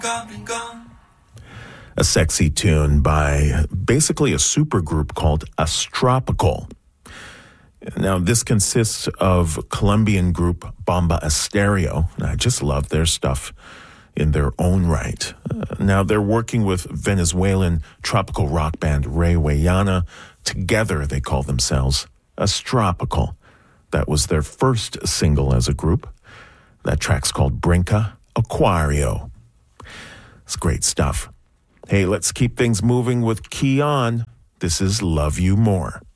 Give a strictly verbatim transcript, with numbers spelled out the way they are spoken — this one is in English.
A sexy tune by basically a supergroup called Astropical. Now, this consists of Colombian group Bomba Estéreo, and I just love their stuff in their own right. Uh, now, they're working with Venezuelan tropical rock band Ray Wayana. Together, they call themselves Astropical. That was their first single as a group. That track's called Brinca Aquario. It's great stuff. Hey, let's keep things moving with Keon. This is Love You More.